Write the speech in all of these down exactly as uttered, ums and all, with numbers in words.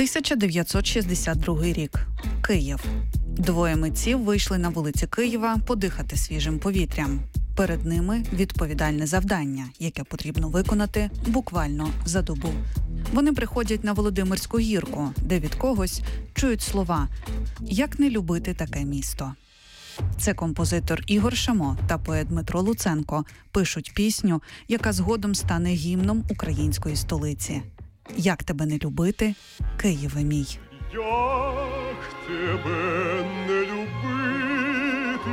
тисяча дев'ятсот шістдесят другий рік. Київ. Двоє митців вийшли на вулиці Києва подихати свіжим повітрям. Перед ними відповідальне завдання, яке потрібно виконати буквально за добу. Вони приходять на Володимирську гірку, де від когось чують слова «Як не любити таке місто?». Це композитор Ігор Шамо та поет Дмитро Луценко пишуть пісню, яка згодом стане гімном української столиці. «Як тебе не любити, Києве мій». Як тебе не любити,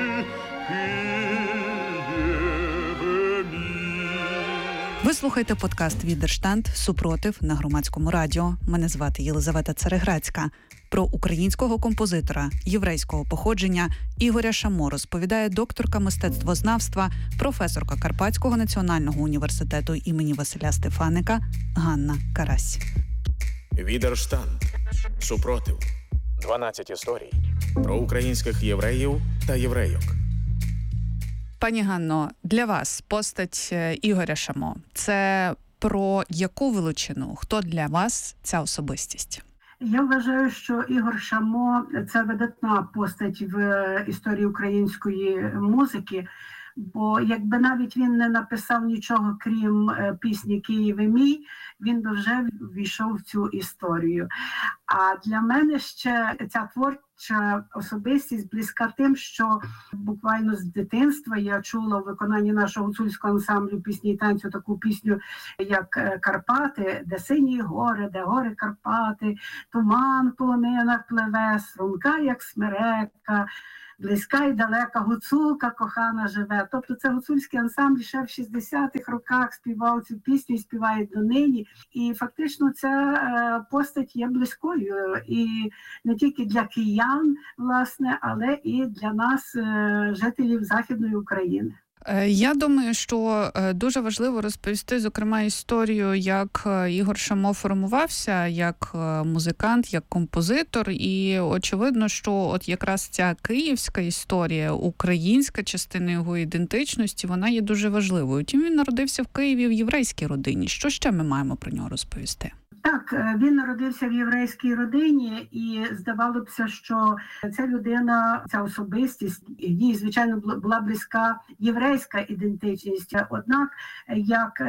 Києве мій. Ви слухаєте подкаст «Відерштанд. Супротив» на Громадському радіо. Мене звати Єлизавета Цареградська. Про українського композитора єврейського походження Ігоря Шамо розповідає докторка мистецтвознавства, професорка Карпатського національного університету імені Василя Стефаника Ганна Карась. «Відерштанд. Супротив. дванадцять історій про українських євреїв та єврейок». Пані Ганно, для вас постать Ігоря Шамо – це про яку величину? Хто для вас ця особистість? Я вважаю, що Ігор Шамо – це видатна постать в історії української музики, бо якби навіть він не написав нічого, крім пісні «Києве мій», він би вже ввійшов в цю історію. А для мене ще ця творча особистість близька тим, що буквально з дитинства я чула в виконанні нашого гуцульського ансамблю пісні і танцю таку пісню, як «Карпати», де сині гори, де гори Карпати, туман по нинах пливе, струнка, як смерека, близька і далека гуцулка кохана живе. Тобто це гуцульський ансамбль ще в шістдесятих роках співав цю пісню і співає донині. І фактично ця постать є близькою і не тільки для киян, власне, але і для нас, жителів Західної України. Я думаю, що дуже важливо розповісти, зокрема, історію, як Ігор Шамо формувався як музикант, як композитор. І очевидно, що от якраз ця київська історія, українська частина його ідентичності, вона є дуже важливою. Тим він народився в Києві в єврейській родині. Що ще ми маємо про нього розповісти? Так, він народився в єврейській родині, і здавалося б, що ця людина, ця особистість, їй, звичайно, була близька єврейська ідентичність. Однак, як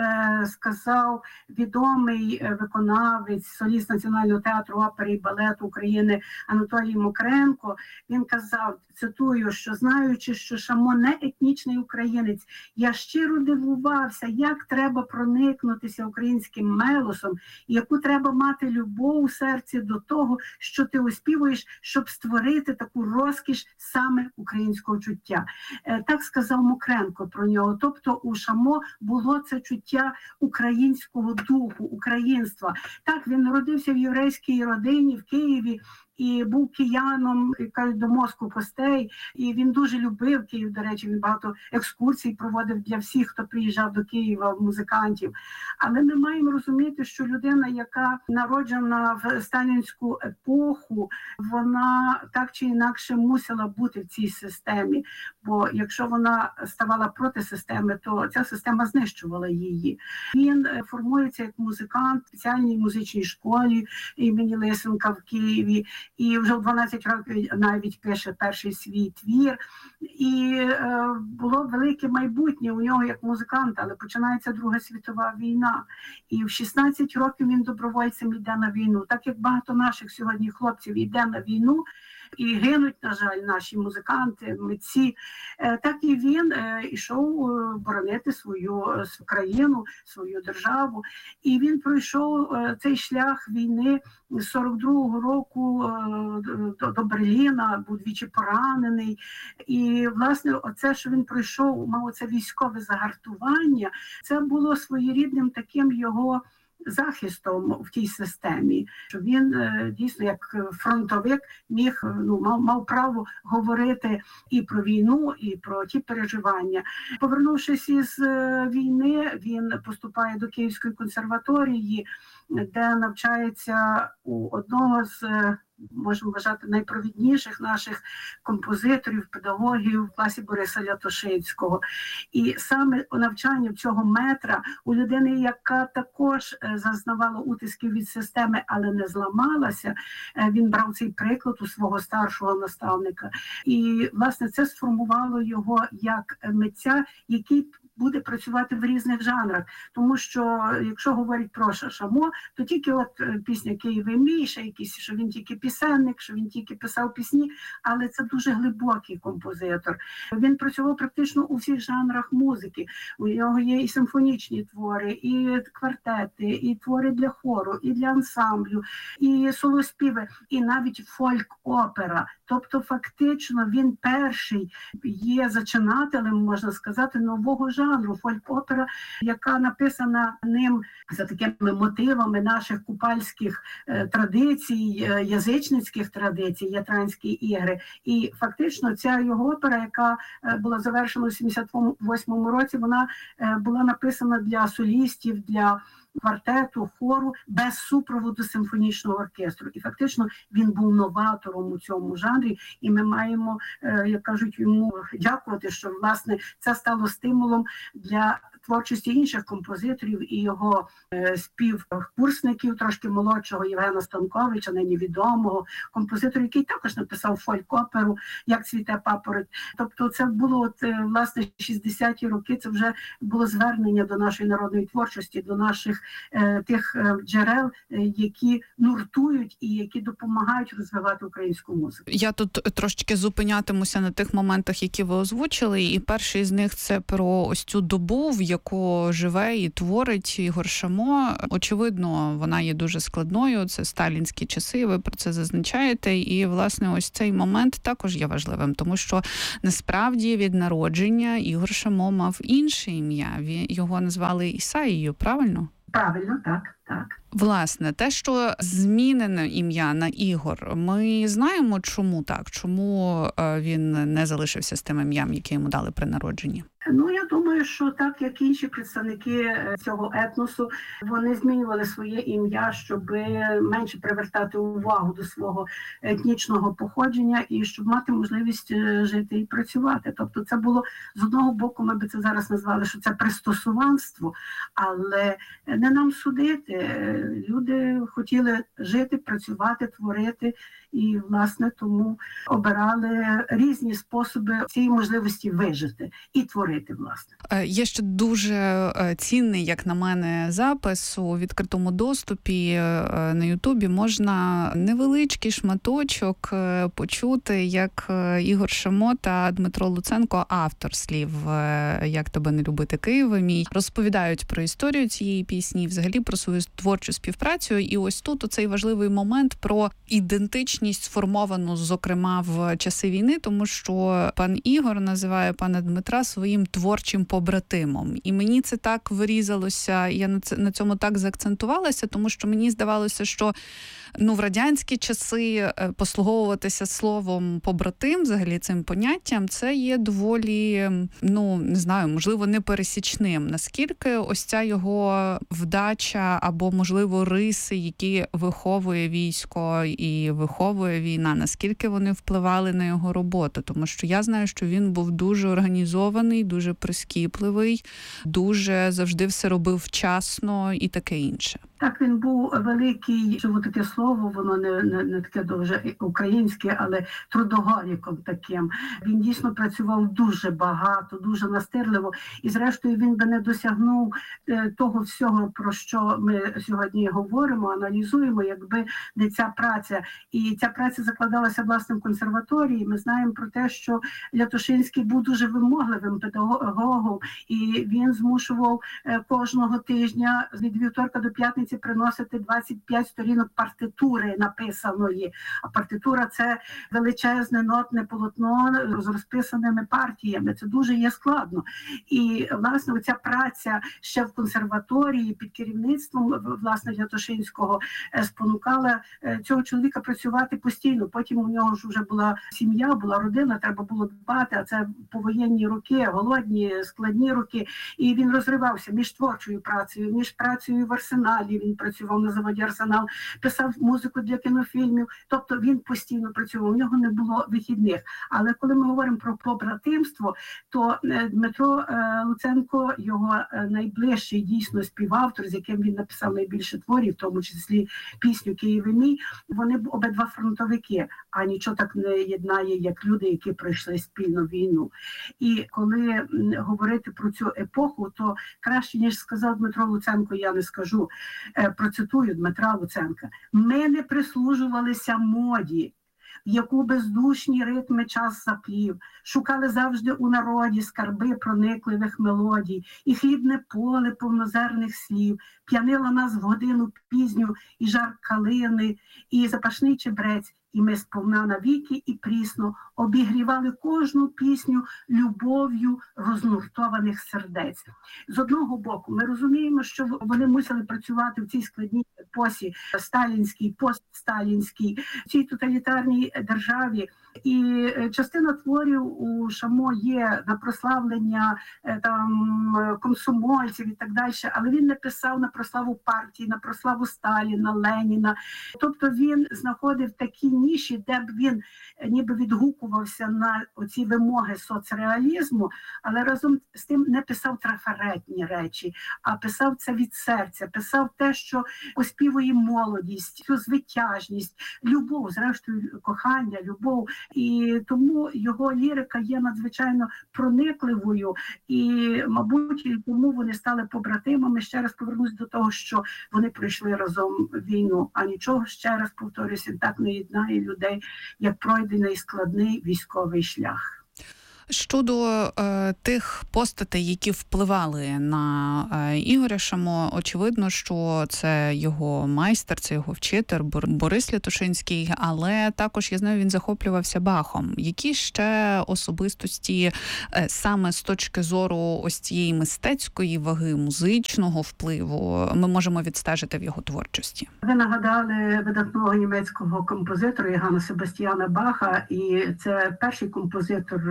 сказав відомий виконавець, соліст Національного театру опери і балету України Анатолій Мокренко, він казав, цитую, що знаючи, що Шамо не етнічний українець, я щиро дивувався, як треба проникнутися українським мелосом, і яку треба мати любов у серці до того, що ти оспівуєш, щоб створити таку розкіш саме українського чуття. Так сказав Мокренко про нього. Тобто у Шамо було це чуття українського духу, українства. Так, він народився в єврейській родині в Києві, і був кияном, кажуть, до мозку костей, і він дуже любив Київ, до речі, він багато екскурсій проводив для всіх, хто приїжджав до Києва, музикантів. Але ми маємо розуміти, що людина, яка народжена в сталінську епоху, вона так чи інакше мусила бути в цій системі, бо якщо вона ставала проти системи, то ця система знищувала її. Він формується як музикант в спеціальній музичній школі імені Лисенка в Києві, і вже в дванадцять років навіть пише перший свій твір. І е, було велике майбутнє у нього як музиканта, але починається Друга світова війна. І в шістнадцять років він добровольцем йде на війну. Так як багато наших сьогодні хлопців йде на війну, і гинуть, на жаль, наші музиканти, митці. Так і він йшов боронити свою країну, свою державу. І він пройшов цей шлях війни з сорок другого року до Берліна, був двічі поранений. І, власне, оце, що він пройшов, мав оце військове загартування, це було своєрідним таким його захистом в тій системі, що він дійсно як фронтовик міг, ну, мав, мав право говорити і про війну, і про ті переживання. Повернувшись із війни, він поступає до Київської консерваторії, де навчається у одного з можемо вважати, найпровідніших наших композиторів, педагогів в класі Бориса Лятошинського. І саме навчання цього метра у людини, яка також зазнавала утисків від системи, але не зламалася, він брав цей приклад у свого старшого наставника. І, власне, це сформувало його як митця, який буде працювати в різних жанрах. Тому що, якщо говорить про Шамо, то тільки от пісня «Київ мій», ще якісь, що він тільки пісенник, що він тільки писав пісні, але це дуже глибокий композитор. Він працював практично у всіх жанрах музики. У нього є і симфонічні твори, і квартети, і твори для хору, і для ансамблю, і солоспіви, і навіть фольк-опера. Тобто, фактично, він перший є зачинателем, можна сказати, нового жанру фольк-опера, яка написана ним за такими мотивами наших купальських е, традицій, е, язичницьких традицій, Ятранські ігри. І фактично ця його опера, яка е, була завершена у сімдесят восьмому році, вона е, була написана для солістів, для квартету, хору, без супроводу симфонічного оркестру. І фактично він був новатором у цьому жанрі, і ми маємо, як кажуть, йому дякувати, що, власне, це стало стимулом для творчості інших композиторів і його співкурсників, трошки молодшого Євгена Станковича, нині відомого композитора, який також написав фольк-оперу «Як цвіте папороть». Тобто це було, от, власне, шістдесяті роки, це вже було звернення до нашої народної творчості, до наших е, тих е, джерел, е, які нуртують і які допомагають розвивати українську музику. Я тут трошечки зупинятимуся на тих моментах, які ви озвучили, і перший з них – це про ось цю добу, в яку живе і творить Ігор Шамо. Очевидно, вона є дуже складною, це сталінські часи, ви про це зазначаєте, і, власне, ось цей момент також є важливим, тому що, насправді, від народження Ігор Шамо мав інше ім'я, його назвали Ісаїєю, правильно? Правильно, так, так. Власне, те, що змінене ім'я на Ігор, ми знаємо, чому так? Чому він не залишився з тим ім'ям, яке йому дали при народженні? Ну, я думаю, що так, як інші представники цього етносу, вони змінювали своє ім'я, щоб менше привертати увагу до свого етнічного походження і щоб мати можливість жити і працювати. Тобто це було, з одного боку, ми би це зараз назвали, що це пристосуванство, але не нам судити. Люди хотіли жити, працювати, творити і, власне, тому обирали різні способи цієї можливості вижити і творити, власне. Є ще дуже цінний, як на мене, запис у відкритому доступі на Ютубі. Можна невеличкий шматочок почути, як Ігор Шамо та Дмитро Луценко, автор слів «Як тебе не любити, Києве мій», розповідають про історію цієї пісні, взагалі про свою творчу співпрацю. І ось тут оцей важливий момент про ідентичність, сформовану, зокрема, в часи війни, тому що пан Ігор називає пана Дмитра своїм творчим побратимом. І мені це так вирізалося, я на, це, на цьому так заакцентувалася, тому що мені здавалося, що ну, в радянські часи послуговуватися словом побратим, взагалі цим поняттям, це є доволі, ну, не знаю, можливо, непересічним. Наскільки ось ця його вдача або, можливо, риси, які виховує військо і виховує війна, наскільки вони впливали на його роботу? Тому що я знаю, що він був дуже організований, дуже прискіпливий, дуже завжди все робив вчасно і таке інше. Так, він був великий, живо таке слово, воно не, не, не таке дуже українське, але трудоголіком таким. Він дійсно працював дуже багато, дуже настирливо. І зрештою він би не досягнув е, того всього, про що ми сьогодні говоримо, аналізуємо, якби не ця праця. І ця праця закладалася, власне, в консерваторії. Ми знаємо про те, що Лятошинський був дуже вимогливим педагогом, і він змушував е, кожного тижня від вівторка до п'ятниці приносити двадцять п'ять сторінок партитури написаної. А партитура – це величезне нотне полотно з розписаними партіями. Це дуже є складно. І, власне, оця праця ще в консерваторії під керівництвом, власне, Лятошинського спонукала цього чоловіка працювати постійно. Потім у нього ж вже була сім'я, була родина, треба було дбати, а це повоєнні роки, голодні, складні роки. І він розривався між творчою працею, між працею в арсеналі, він працював на заводі «Арсенал», писав музику для кінофільмів, тобто він постійно працював, у нього не було вихідних. Але коли ми говоримо про побратимство, то Дмитро Луценко, його найближчий дійсно співавтор, з яким він написав найбільше творів, в тому числі пісню «Київ і мій», вони обидва фронтовики, а нічого так не єднає, як люди, які пройшли спільну війну. І коли говорити про цю епоху, то краще, ніж сказав Дмитро Луценко, я не скажу. Процитую Дмитра Луценка. «Ми не прислужувалися моді, в яку бездушні ритми час заплів, шукали завжди у народі скарби проникливих мелодій, і хлібне поле повнозерних слів, п'янила нас в годину пізню і жар калини, і запашний чебрець, і ми сповна навіки і прісно обігрівали кожну пісню любов'ю рознуртованих сердець». З одного боку, ми розуміємо, що вони мусили працювати в цій складній епосі, сталінській, постсталінській, в цій тоталітарній державі. І частина творів у Шамо є на прославлення там комсомольців і так далі, але він не писав на прославу партії, на прославу Сталіна, Леніна. Тобто він знаходив такі ніші, де б він ніби відгукувався на оці вимоги соцреалізму, але разом з тим не писав трафаретні речі, а писав це від серця, писав те, що оспівує молодість, цю звитяжність, любов, зрештою кохання, любов. І тому його лірика є надзвичайно проникливою, і, мабуть, тому вони стали побратимами. Ще раз повернусь до того, що вони пройшли разом війну, а нічого, ще раз повторюся, так не єднає людей, як пройдений складний військовий шлях. Щодо е, тих постатей, які впливали на е, Ігоря Шамо, очевидно, що це його майстер, це його вчитель Борис Лятушинський, але також, я знаю, він захоплювався Бахом. Які ще особистості е, саме з точки зору ось цієї мистецької ваги, музичного впливу ми можемо відстежити в його творчості? Ви нагадали видатного німецького композитора Йоганна Себастьяна Баха, і це перший композитор,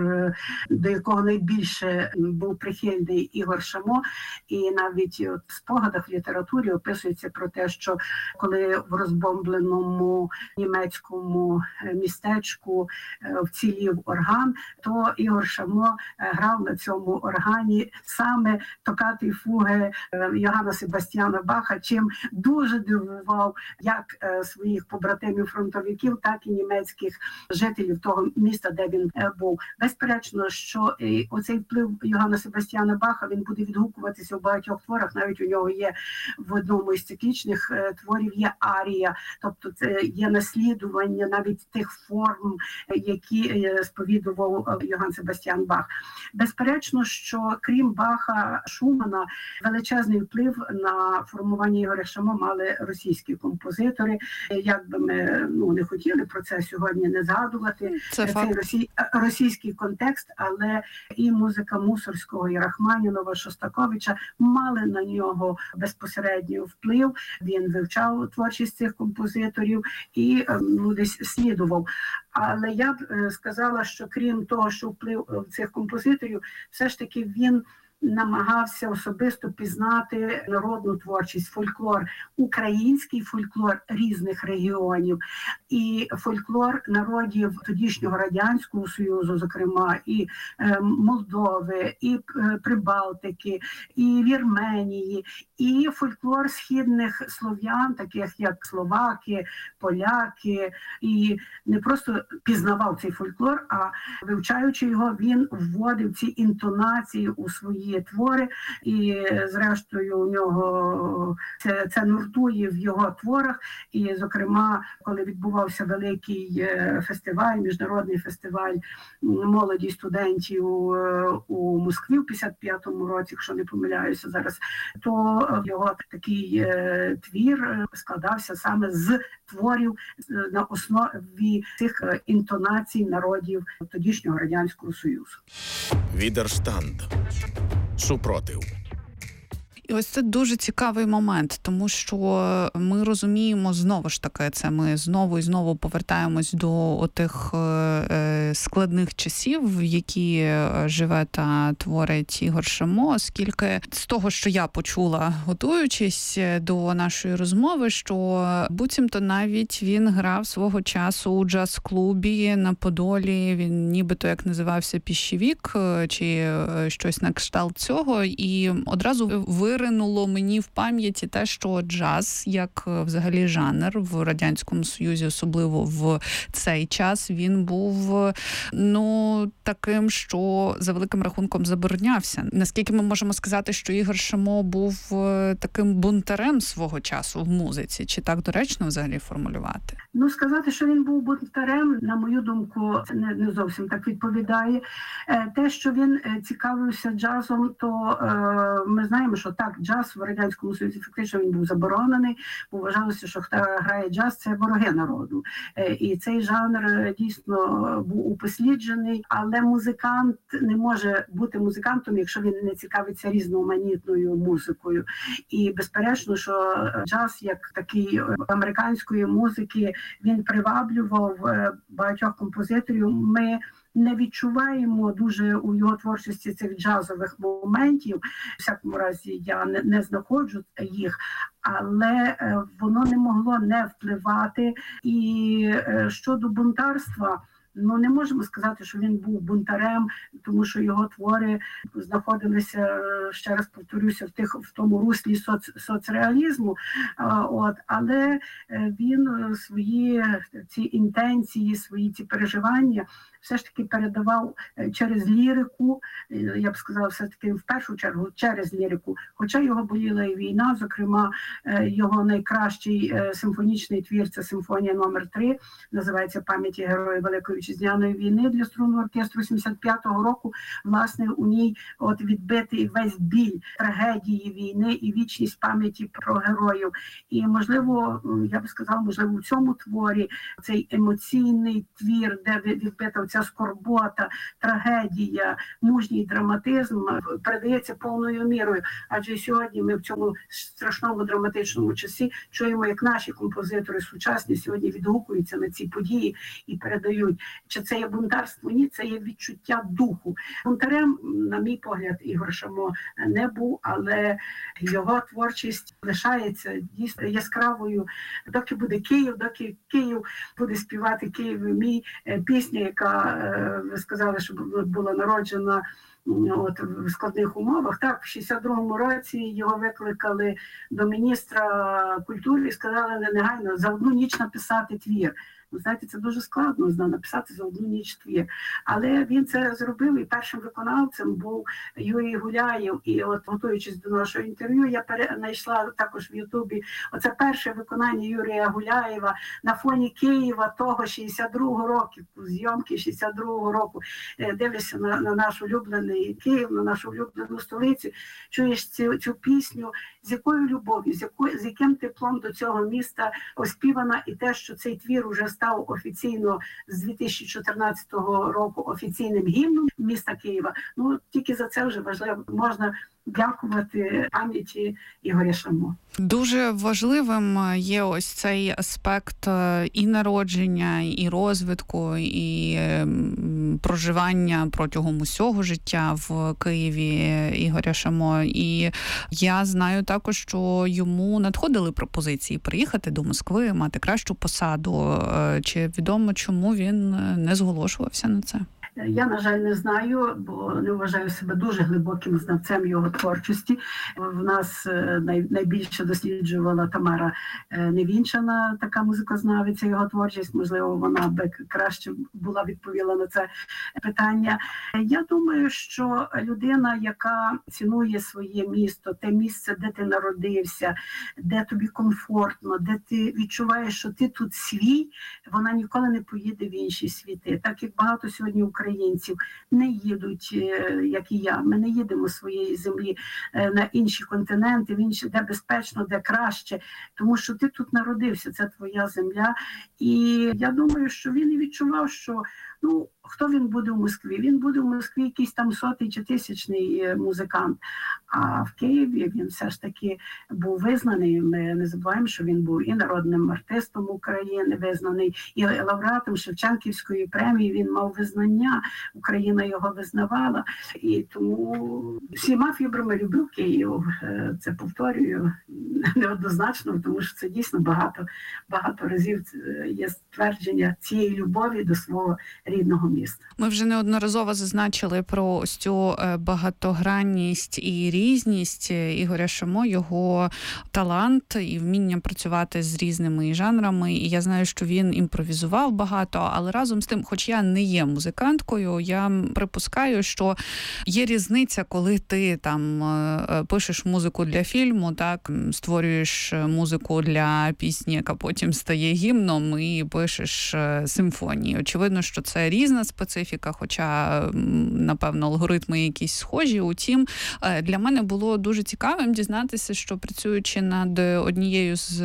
до якого найбільше був прихильний Ігор Шамо. І навіть от в спогадах в літературі описується про те, що коли в розбомбленому німецькому містечку вцілів орган, то Ігор Шамо грав на цьому органі саме токати фуги Йоганна Себастьяна Баха, чим дуже дивував як своїх побратимів-фронтовиків, так і німецьких жителів того міста, де він був. Безперечно, що оцей вплив Йоганна Себастьяна Баха, він буде відгукуватися у багатьох творах. Навіть у нього є в одному із циклічних творів є арія, тобто це є наслідування навіть тих форм, які сповідував Йоганн Себастьян Бах. Безперечно, що крім Баха, Шумана, величезний вплив на формування Ігоря Шамо мали російські композитори. Як би ми ну, не хотіли про це сьогодні не згадувати, це цей росій, російський контекст, але і музика Мусорського, і Рахманінова, Шостаковича мали на нього безпосередній вплив. Він вивчав творчість цих композиторів і ну, десь слідував. Але я б сказала, що крім того, що вплив цих композиторів, все ж таки він намагався особисто пізнати народну творчість, фольклор, український фольклор різних регіонів, і фольклор народів тодішнього Радянського Союзу, зокрема, і е, Молдови, і е, Прибалтики, і Вірменії, і фольклор східних слов'ян, таких як словаки, поляки, і не просто пізнавав цей фольклор, а вивчаючи його, він вводив ці інтонації у свої твори, і зрештою у нього це, це нуртує в його творах. І, зокрема, коли відбувався великий фестиваль, міжнародний фестиваль молоді студентів у Москві в п'ятдесят п'ятому році, якщо не помиляюся зараз, то його такий твір складався саме з творів на основі цих інтонацій народів тодішнього Радянського Союзу. Відерштанд. Супротив. І ось це дуже цікавий момент, тому що ми розуміємо, знову ж таки, це ми знову і знову повертаємось до отих складних часів, в які живе та творить Ігор Шамо, оскільки з того, що я почула, готуючись до нашої розмови, що буцімто навіть він грав свого часу у джаз-клубі на Подолі, він нібито як називався «Піщевік» чи щось на кшталт цього, і одразу виринуло мені в пам'яті те, що джаз, як взагалі жанр в Радянському Союзі, особливо в цей час, він був, ну, таким, що за великим рахунком заборонявся. Наскільки ми можемо сказати, що Ігор Шамо був таким бунтарем свого часу в музиці? Чи так доречно взагалі формулювати? Ну, сказати, що він був бунтарем, на мою думку, не, не зовсім так відповідає. Те, що він цікавився джазом, то е, ми знаємо, що так, джаз в Радянському Союзі фактично він був заборонений, бо вважалося, що хто грає джаз – це вороги народу. Е, і цей жанр дійсно був упосліджений, але музикант не може бути музикантом, якщо він не цікавиться різноманітною музикою. І безперечно, що джаз, як такий американської музики, він приваблював багатьох композиторів. Ми не відчуваємо дуже у його творчості цих джазових моментів. У всякому разі, я не, не знаходжу їх, але воно не могло не впливати. І щодо бунтарства, ну, не можемо сказати, що він був бунтарем, тому що його твори знаходилися, ще раз повторюся, в тих в тому руслі соц, соцреалізму. От, але він свої ці інтенції, свої ці переживання все ж таки передавав через лірику, я б сказала, все ж таки в першу чергу через лірику. Хоча його боліла і війна, зокрема, його найкращий симфонічний твір – це симфонія номер три, називається «Пам'яті героїв Великої Вітчизняної війни» для струнного оркестру сімдесят п'ятого року. Власне, у ній от відбитий весь біль трагедії війни і вічність пам'яті про героїв. І, можливо, я би сказала, можливо, у цьому творі цей емоційний твір, де відбита ця скорбота, трагедія, мужній драматизм передається повною мірою. Адже сьогодні ми в цьому страшному драматичному часі чуємо, як наші композитори сучасні сьогодні відгукуються на ці події і передають. Чи це є бунтарство? Ні, це є відчуття духу. Бунтарем, на мій погляд, Ігор Шамо не був, але його творчість лишається дійсно яскравою. Доки буде Київ, доки Київ буде співати «Київ мій», пісня, яка, ви сказали, що була народжена от, в складних умовах. Так, в шістдесят другому році його викликали до міністра культури і сказали негайно за одну ніч написати твір. Ви знаєте, це дуже складно написати за одну ніч твір. Але він це зробив, і першим виконавцем був Юрій Гуляєв. І от, готуючись до нашого інтерв'ю, я знайшла також в Ютубі оце перше виконання Юрія Гуляєва на фоні Києва того шістдесят другого року, зйомки шістдесят другого року. Дивишся на, на наш улюблений Київ, на нашу улюблену столицю, чуєш цю, цю пісню, з якою любов'ю, з, якою, з яким теплом до цього міста оспівана, і те, що цей твір уже став офіційно з дві тисячі чотирнадцятого року офіційним гімном міста Києва. Ну, тільки за це вже важливо, можна дякувати пам'яті Ігоря Шамо. Дуже важливим є ось цей аспект і народження, і розвитку, і проживання протягом усього життя в Києві Ігоря Шамо. І я знаю також, що йому надходили пропозиції приїхати до Москви, мати кращу посаду. Чи відомо, чому він не зголошувався на це? Я, на жаль, не знаю, бо не вважаю себе дуже глибоким знавцем його творчості. В нас найбільше досліджувала Тамара Невінчана, така музикознавиця, його творчість. Можливо, вона би краще була відповіла на це питання. Я думаю, що людина, яка цінує своє місто, те місце, де ти народився, де тобі комфортно, де ти відчуваєш, що ти тут свій, вона ніколи не поїде в інші світи. Так як багато сьогодні українців не їдуть, як і я. Ми не їдемо з своєї землі на інші континенти, в інші, де безпечно, де краще, тому що ти тут народився, це твоя земля. І я думаю, що він і відчував, що Ну, хто він буде в Москві? Він буде в Москві якийсь там сотий чи тисячний музикант. А в Києві він все ж таки був визнаний. Ми не забуваємо, що він був і народним артистом України, визнаний, і лауреатом Шевченківської премії. Він мав визнання, Україна його визнавала. І тому всіма фібрами любив Київ. Це повторюю неоднозначно, тому що це дійсно багато, багато разів є ствердження цієї любові до свого рідного міста. Ми вже неодноразово зазначили про ось цю багатогранність і різність Ігоря Шамо, його талант і вміння працювати з різними жанрами. І я знаю, що він імпровізував багато, але разом з тим, хоч я не є музиканткою, я припускаю, що є різниця, коли ти там пишеш музику для фільму, так, створюєш музику для пісні, яка потім стає гімном, і пишеш симфонії. Очевидно, що це різна специфіка, хоча, напевно, алгоритми якісь схожі. Утім, для мене було дуже цікавим дізнатися, що працюючи над однією з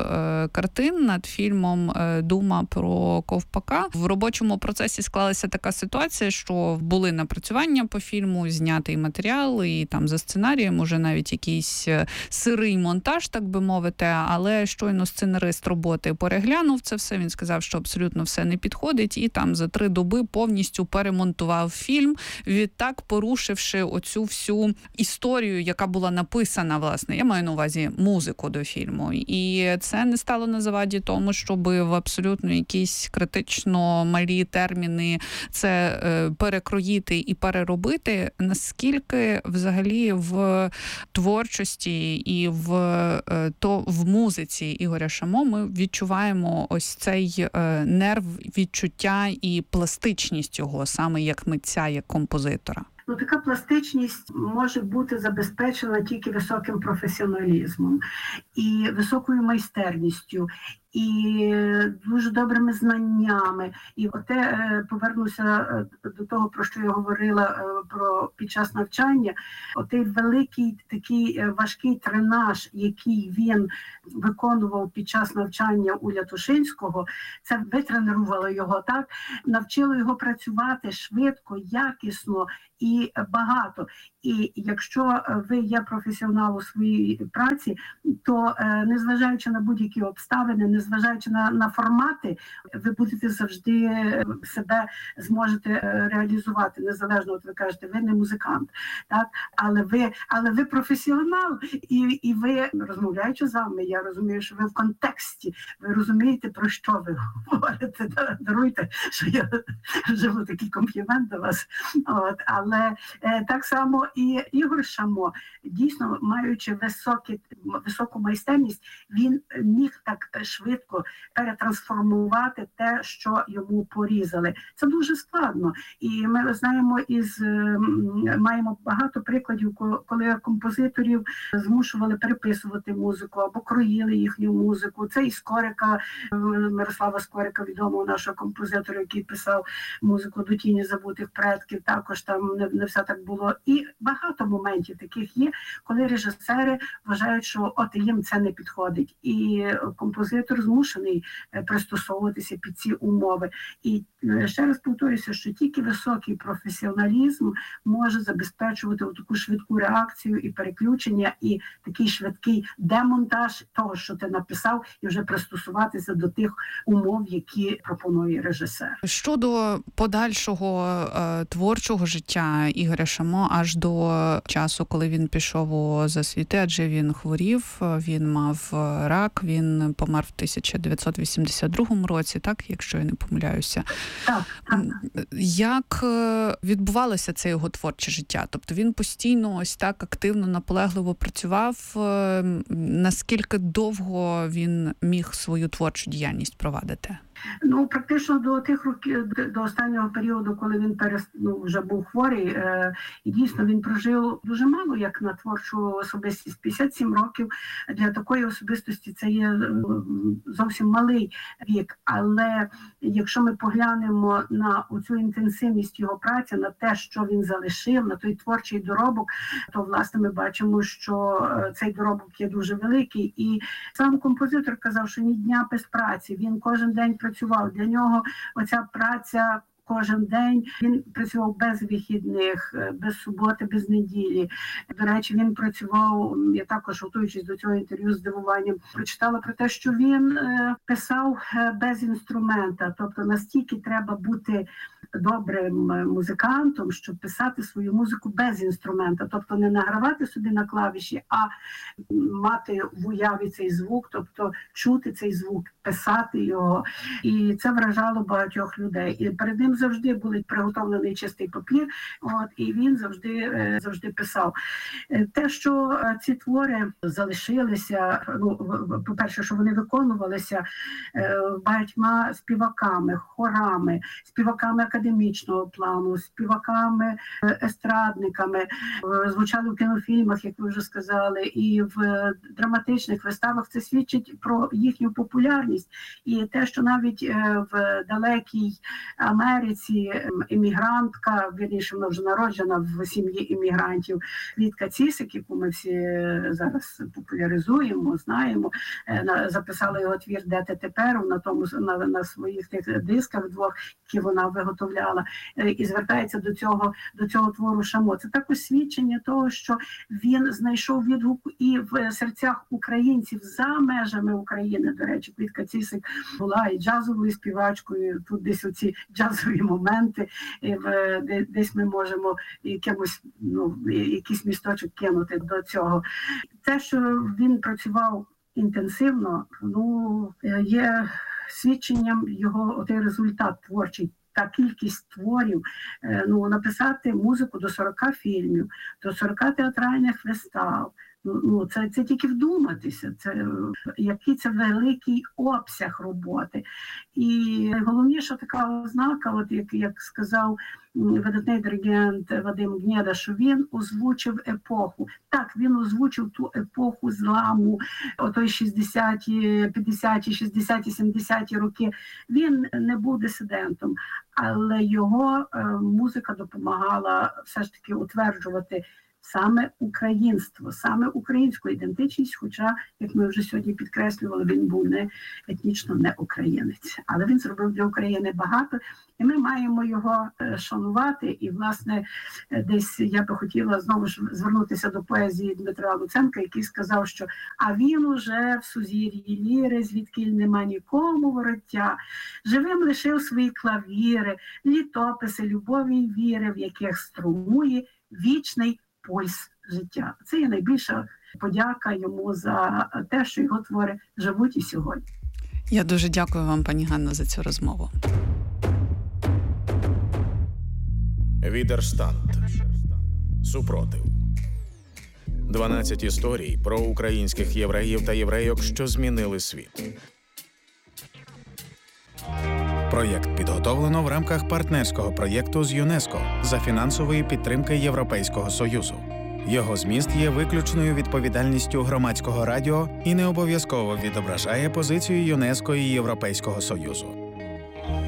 картин, над фільмом «Дума про Ковпака», в робочому процесі склалася така ситуація, що були напрацювання по фільму, знятий матеріал, і там за сценарієм уже навіть якийсь сирий монтаж, так би мовити, але щойно сценарист роботи переглянув це все, він сказав, що абсолютно все не підходить, і там за три доби повністю перемонтував фільм, відтак порушивши оцю всю історію, яка була написана, власне, я маю на увазі музику до фільму. І це не стало на заваді тому, щоб в абсолютно якісь критично малі терміни це е, перекроїти і переробити. Наскільки взагалі в творчості і в, е, то, в музиці Ігоря Шамо ми відчуваємо ось цей е, нерв відчуття і пластичність його, саме як митця, як композитора? Ну, така пластичність може бути забезпечена тільки високим професіоналізмом і високою майстерністю, і дуже добрими знаннями. І оте, повернуся до того, про що я говорила про під час навчання, отей великий такий важкий тренаж, який він виконував під час навчання у Лятушинського, це витренувало його, так, навчило його працювати швидко, якісно і багато. І якщо ви є професіонал у своїй праці, то незважаючи на будь-які обставини, незважаючи на, на формати, ви будете завжди себе зможете реалізувати, незалежно, от ви кажете, ви не музикант, так? Але ви, але ви професіонал, і, і ви, розмовляючи з вами, я розумію, що ви в контексті, ви розумієте, про що ви говорите. Даруйте, що я живу такий комплімент до вас. От, але е, так само і Ігор Шамо, дійсно, маючи високі, високу майстерність, він міг так швидко перетрансформувати те, що йому порізали. Це дуже складно. І ми знаємо, із маємо багато прикладів, коли композиторів змушували переписувати музику або кроїли їхню музику. Це і Скорика, Мирослава Скорика, відомого нашого композитора, який писав музику до «Тіні забутих предків», також там не, не все так було. І багато моментів таких є, коли режисери вважають, що от їм це не підходить. І композитор змушений пристосовуватися під ці умови. І ще раз повторюся, що тільки високий професіоналізм може забезпечувати таку швидку реакцію і переключення, і такий швидкий демонтаж того, що ти написав, і вже пристосуватися до тих умов, які пропонує режисер. Щодо подальшого е, творчого життя Ігоря Шамо аж до часу, коли він пішов у засвіти, адже він хворів, він мав рак, він помер в тисяча дев'ятсот вісімдесят другому році, так, якщо я не помиляюся. Так, так. Як відбувалося це його творче життя? Тобто він постійно ось так активно, наполегливо працював. Наскільки довго він міг свою творчу діяльність провадити? Ну, практично до тих років, до останнього періоду, коли він перест... ну, вже був хворий, е... і дійсно він прожив дуже мало, як на творчу особистість, п'ятдесят сім років. Для такої особистості це є зовсім малий вік. Але якщо ми поглянемо на цю інтенсивність його праці, на те, що він залишив, на той творчий доробок, то, власне, ми бачимо, що цей доробок є дуже великий. І сам композитор казав, що ні дня без праці, він кожен день працював. Для нього оця праця кожен день. Він працював без вихідних, без суботи, без неділі. До речі, він працював, я також, готуючись до цього інтерв'ю з здивуванням, прочитала про те, що він писав без інструмента. Тобто настільки треба бути добрим музикантом, щоб писати свою музику без інструмента. Тобто не награвати собі на клавіші, а мати в уяві цей звук, тобто чути цей звук, писати його. І це вражало багатьох людей. І перед ним завжди був приготовлений чистий папір, от, і він завжди, завжди писав. Те, що ці твори залишилися, ну, по-перше, що вони виконувалися багатьма співаками, хорами, співаками академічного плану, співаками, естрадниками, звучали в кінофільмах, як ви вже сказали, і в драматичних виставах. Це свідчить про їхню популярність. І те, що навіть в далекій Америці емігрантка, вірніше, вона вже народжена в сім'ї емігрантів, Квітка Цісик, яку ми всі зараз популяризуємо, знаємо, записала його твір «Де ти тепер» на, тому, на, на своїх тих дисках двох, які вона виготовляла, і звертається до цього, до цього твору «Шамо». Це також свідчення того, що він знайшов відгук і в серцях українців за межами України. До речі, Квітка Цісик була і джазовою співачкою, тут десь оці джазові моменти, десь ми можемо якимось, ну, якийсь місточок кинути до цього. Те, що він працював інтенсивно, ну, є свідченням його отей результат творчий. Та кількість творів, ну, написати музику до сорока фільмів, до сорока театральних вистав. Ну, це, це тільки вдуматися, це, який це великий обсяг роботи. І найголовніша така ознака, от як, як сказав видатний диригент Вадим Гнєда, що він озвучив епоху. Так, він озвучив ту епоху зламу, отой шістдесяті, п'ятдесяті, шістдесяті, сімдесяті роки. Він не був дисидентом, але його е, музика допомагала все ж таки утверджувати саме українство, саме українську ідентичність, хоча, як ми вже сьогодні підкреслювали, він був не етнічно не українець. Але він зробив для України багато, і ми маємо його шанувати. І, власне, десь я би хотіла знову ж звернутися до поезії Дмитра Луценка, який сказав, що «А він уже в сузір'ї ліри, звідкіль нема нікому вороття, живим лишив свої клавіри, літописи любові й віри, в яких струмує вічний пульс життя». Це є найбільша подяка йому за те, що його твори живуть і сьогодні. Я дуже дякую вам, пані Ганно, за цю розмову. Відерштант. Супротив. дванадцять історій про українських євреїв та єврейок, що змінили світ. Проєкт підготовлено в рамках партнерського проєкту з ЮНЕСКО за фінансової підтримки Європейського Союзу. Його зміст є виключною відповідальністю Громадського радіо і не обов'язково відображає позицію ЮНЕСКО і Європейського Союзу.